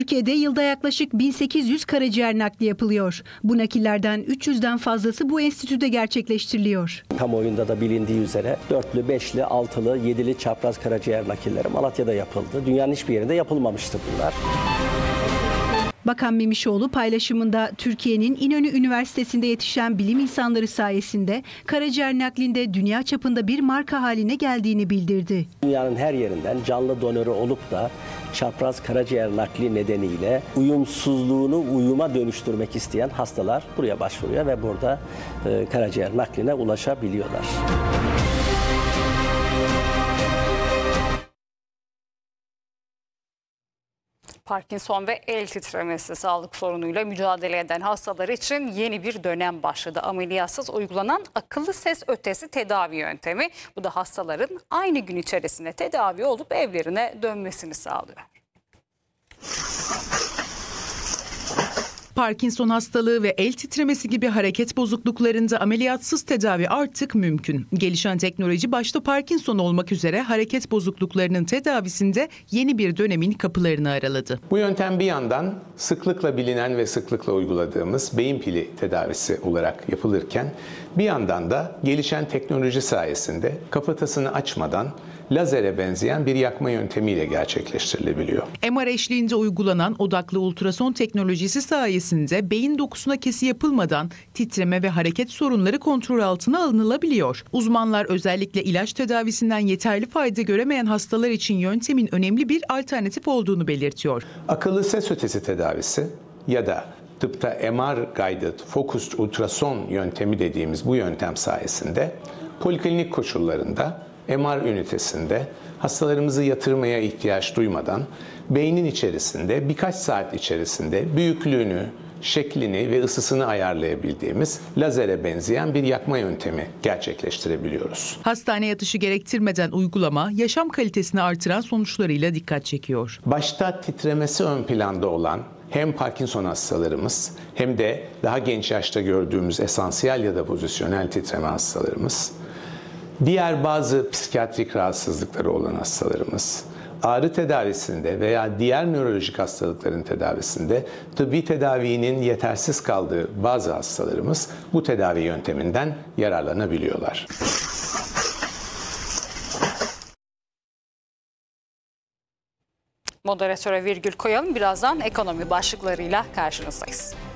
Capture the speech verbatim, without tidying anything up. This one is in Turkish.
Türkiye'de yılda yaklaşık bin sekiz yüz karaciğer nakli yapılıyor. Bu nakillerden üç yüzden fazlası bu enstitüde gerçekleştiriliyor. Kamuoyunda da bilindiği üzere dörtlü, beşli, altılı, yedili çapraz karaciğer nakilleri Malatya'da yapıldı. Dünyanın hiçbir yerinde yapılmamıştı bunlar. Bakan Memişoğlu paylaşımında Türkiye'nin İnönü Üniversitesi'nde yetişen bilim insanları sayesinde karaciğer naklinde dünya çapında bir marka haline geldiğini bildirdi. Dünyanın her yerinden canlı donörü olup da çapraz karaciğer nakli nedeniyle uyumsuzluğunu uyuma dönüştürmek isteyen hastalar buraya başvuruyor ve burada e, karaciğer nakline ulaşabiliyorlar. Parkinson ve el titremesi sağlık sorunuyla mücadele eden hastalar için yeni bir dönem başladı. Ameliyatsız uygulanan akıllı ses ötesi tedavi yöntemi. Bu da hastaların aynı gün içerisinde tedavi olup evlerine dönmesini sağlıyor. Parkinson hastalığı ve el titremesi gibi hareket bozukluklarında ameliyatsız tedavi artık mümkün. Gelişen teknoloji başta Parkinson olmak üzere hareket bozukluklarının tedavisinde yeni bir dönemin kapılarını araladı. Bu yöntem bir yandan sıklıkla bilinen ve sıklıkla uyguladığımız beyin pili tedavisi olarak yapılırken bir yandan da gelişen teknoloji sayesinde kafatasını açmadan lazere benzeyen bir yakma yöntemiyle gerçekleştirilebiliyor. M R eşliğinde uygulanan odaklı ultrason teknolojisi sayesinde beyin dokusuna kesi yapılmadan titreme ve hareket sorunları kontrol altına alınılabiliyor. Uzmanlar özellikle ilaç tedavisinden yeterli fayda göremeyen hastalar için yöntemin önemli bir alternatif olduğunu belirtiyor. Akıllı ses ötesi tedavisi ya da tıpta M R Guided Focused Ultrason yöntemi dediğimiz bu yöntem sayesinde poliklinik koşullarında M R ünitesinde hastalarımızı yatırmaya ihtiyaç duymadan beynin içerisinde birkaç saat içerisinde büyüklüğünü, şeklini ve ısısını ayarlayabildiğimiz lazere benzeyen bir yakma yöntemi gerçekleştirebiliyoruz. Hastane yatışı gerektirmeden uygulama yaşam kalitesini artıran sonuçlarıyla dikkat çekiyor. Başta titremesi ön planda olan hem Parkinson hastalarımız hem de daha genç yaşta gördüğümüz esansiyel ya da pozisyonel titreme hastalarımız, diğer bazı psikiyatrik rahatsızlıkları olan hastalarımız, ağrı tedavisinde veya diğer nörolojik hastalıkların tedavisinde tıbbi tedavinin yetersiz kaldığı bazı hastalarımız bu tedavi yönteminden yararlanabiliyorlar. Moderatöre virgül koyalım. Birazdan ekonomi başlıklarıyla karşınızdayız.